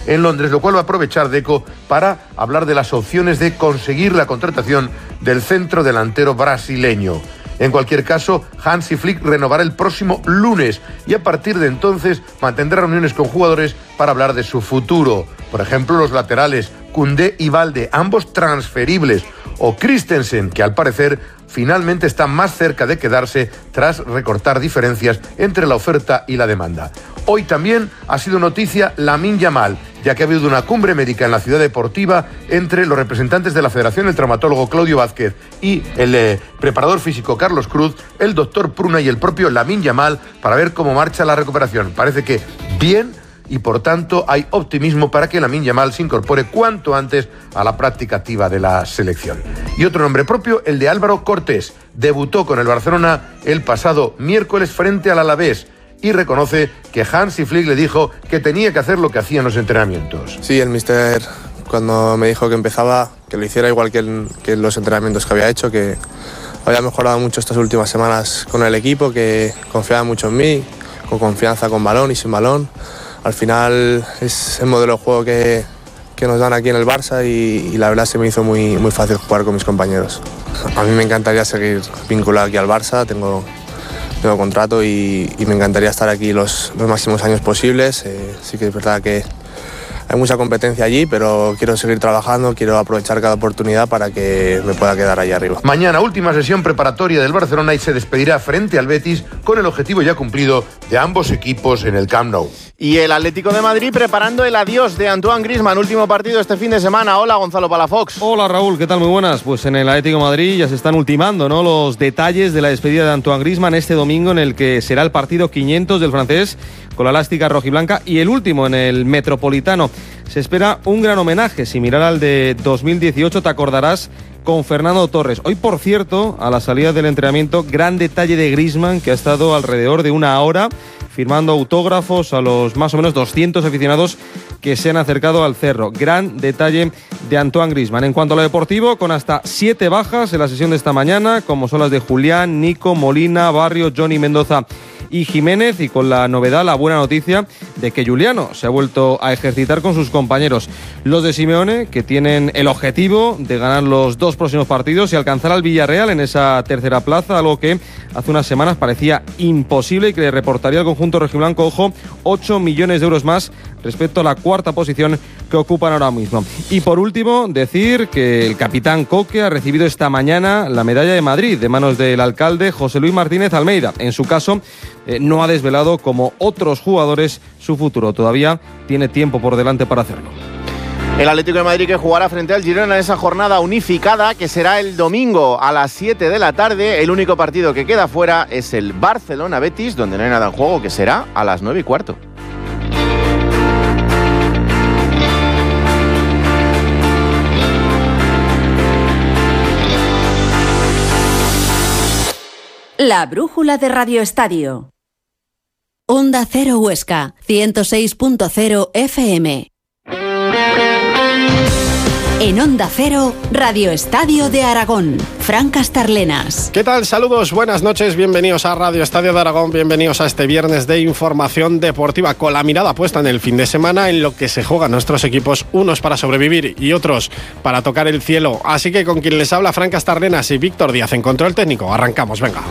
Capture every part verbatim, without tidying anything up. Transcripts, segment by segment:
en Londres, lo cual va a aprovechar Deco para hablar de las opciones de conseguir la contratación del centro delantero brasileño. En cualquier caso, Hansi Flick renovará el próximo lunes y a partir de entonces mantendrá reuniones con jugadores para hablar de su futuro. Por ejemplo, los laterales Koundé y Balde, ambos transferibles, o Christensen, que al parecer finalmente está más cerca de quedarse tras recortar diferencias entre la oferta y la demanda. Hoy también ha sido noticia Lamine Yamal, ya que ha habido una cumbre médica en la ciudad deportiva entre los representantes de la Federación, el traumatólogo Claudio Vázquez y el eh, preparador físico Carlos Cruz, el doctor Pruna y el propio Lamine Yamal, para ver cómo marcha la recuperación. Parece que bien, y por tanto hay optimismo para que Lamine Yamal se incorpore cuanto antes a la práctica activa de la selección. Y otro nombre propio, el de Álvaro Cortés. Debutó con el Barcelona el pasado miércoles frente al Alavés y reconoce que Hansi Flick le dijo que tenía que hacer lo que hacía en los entrenamientos. Sí, el míster cuando me dijo que empezaba, que lo hiciera igual que en, que en los entrenamientos que había hecho, que había mejorado mucho estas últimas semanas con el equipo, que confiaba mucho en mí, con confianza con balón y sin balón. Al final es el modelo de juego que, que nos dan aquí en el Barça y, y la verdad se me hizo muy, muy fácil jugar con mis compañeros. A mí me encantaría seguir vinculado aquí al Barça, tengo, tengo contrato y, y me encantaría estar aquí los, los máximos años posibles. Eh, sí que es verdad que hay mucha competencia allí, pero quiero seguir trabajando, quiero aprovechar cada oportunidad para que me pueda quedar ahí arriba. Mañana, última sesión preparatoria del Barcelona y se despedirá frente al Betis con el objetivo ya cumplido de ambos equipos en el Camp Nou. Y el Atlético de Madrid preparando el adiós de Antoine Griezmann, último partido este fin de semana. Hola, Gonzalo Palafox. Hola, Raúl, ¿qué tal? Muy buenas. Pues en el Atlético de Madrid ya se están ultimando, ¿no?, los detalles de la despedida de Antoine Griezmann este domingo, en el que será el partido quinientos del francés con la elástica rojiblanca y el último en el Metropolitano. Se espera un gran homenaje, similar al de dos mil dieciocho, te acordarás, con Fernando Torres. Hoy, por cierto, a la salida del entrenamiento, gran detalle de Griezmann, que ha estado alrededor de una hora firmando autógrafos a los más o menos doscientos aficionados que se han acercado al Cerro. Gran detalle de Antoine Griezmann. En cuanto a lo deportivo, con hasta siete bajas en la sesión de esta mañana, como son las de Julián, Nico, Molina, Barrio, Johnny Mendoza y Jiménez, y con la novedad, la buena noticia de que Juliano se ha vuelto a ejercitar con sus compañeros. Los de Simeone, que tienen el objetivo de ganar los dos próximos partidos y alcanzar al Villarreal en esa tercera plaza, algo que hace unas semanas parecía imposible y que le reportaría al conjunto rojiblanco, ojo, ocho millones de euros más respecto a la cuarta posición que ocupan ahora mismo. Y por último, decir que el capitán Coque ha recibido esta mañana la medalla de Madrid de manos del alcalde José Luis Martínez Almeida. En su caso, eh, no ha desvelado, como otros jugadores, su futuro. Todavía tiene tiempo por delante para hacerlo. El Atlético de Madrid que jugará frente al Girona en esa jornada unificada que será el domingo a las siete de la tarde. El único partido que queda fuera es el Barcelona-Betis, donde no hay nada en juego, que será a las nueve y cuarto. La brújula de Radio Estadio. Onda Cero Huesca, ciento seis punto cero F M. En Onda Cero, Radio Estadio de Aragón. Fran Castarlenas. ¿Qué tal? Saludos, buenas noches, bienvenidos a Radio Estadio de Aragón, bienvenidos a este viernes de información deportiva con la mirada puesta en el fin de semana, en lo que se juegan nuestros equipos, unos para sobrevivir y otros para tocar el cielo. Así que con quien les habla, Fran Castarlenas y Víctor Díaz en control técnico. Arrancamos, venga.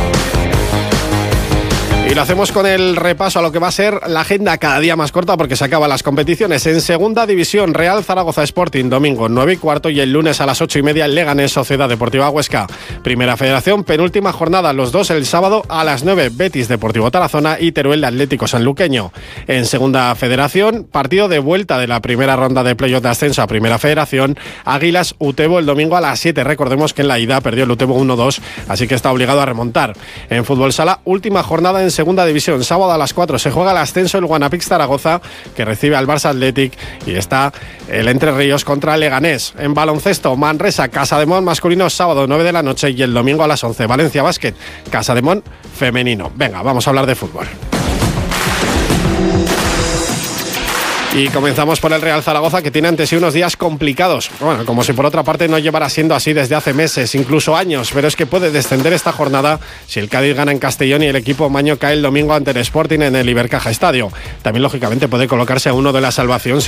Y lo hacemos con el repaso a lo que va a ser la agenda cada día más corta, porque se acaban las competiciones. En segunda división, Real Zaragoza Sporting, domingo nueve y cuarto, y el lunes a las ocho y media, Leganés Sociedad Deportiva Huesca. Primera Federación, penúltima jornada, los dos el sábado a las nueve, Betis Deportivo Tarazona y Teruel Atlético Sanluqueño. En segunda Federación, partido de vuelta de la primera ronda de playoff de ascenso a Primera Federación, Águilas Utebo el domingo a las siete. Recordemos que en la ida perdió el Utebo uno dos, así que está obligado a remontar. En fútbol sala, última jornada en segunda división, sábado a las cuatro se juega el ascenso el Guanapix Zaragoza, que recibe al Barça Athletic, y está el Entre Ríos contra Leganés. En baloncesto, Manresa Casademont masculino, sábado nueve de la noche, y el domingo a las once, Valencia Basket Casademont femenino. Venga, vamos a hablar de fútbol. Y comenzamos por el Real Zaragoza, que tiene ante sí unos días complicados. Bueno, como si por otra parte no llevara siendo así desde hace meses, incluso años, pero es que puede descender esta jornada si el Cádiz gana en Castellón y el equipo maño cae el domingo ante el Sporting en el Ibercaja Estadio. También, lógicamente, puede colocarse a uno de la salvación